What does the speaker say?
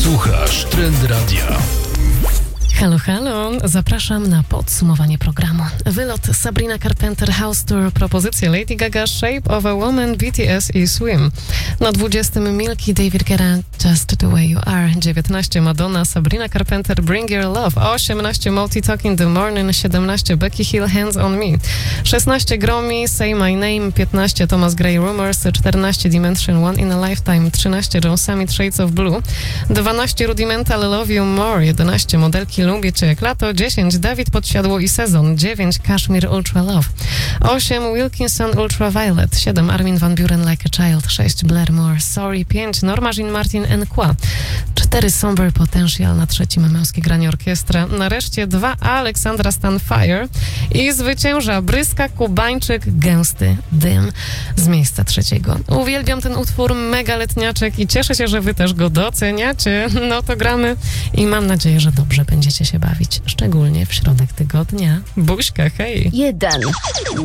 Słuchasz Trend Radia. Halo, halo, zapraszam na podsumowanie programu. Wylot Sabrina Carpenter House Tour, propozycje Lady Gaga, Shape of a Woman, BTS i Swim. Na 20 Milky, David Guetta, Just the Way You Are. 19 Madonna, Sabrina Carpenter, Bring Your Love. 18 Multi Talk in the Morning, 17 Becky Hill, Hands on Me. 16 Gromi, Say My Name. 15 Thomas Gray, Rumors. 14 Dimension, One in a Lifetime. 13 John Summit, Shades of Blue. 12 Rudimental, Love You More. 11 Modelki, Lubię Cię jak lato. 10 Dawid Podsiadło i Sezon. 9 Kashmir, Ultra Love. 8 Wilkinson, Ultraviolet. 7 Armin van Buuren, Like a Child. 6 Blair Moore, Sorry. 5 Norma Jean Martin, Enqua. 4 Somber Potential. Na 3 męskie granie orkiestra. Nareszcie 2 Aleksandra Stan, Fire. I zwycięża Bryska Kubańczyk, Gęsty Dym z miejsca 3. Uwielbiam ten utwór, mega letniaczek i cieszę się, że wy też go doceniacie. No to gramy i mam nadzieję, że dobrze będziecie się bawić, szczególnie w środek tygodnia. Buźka, hej! 1.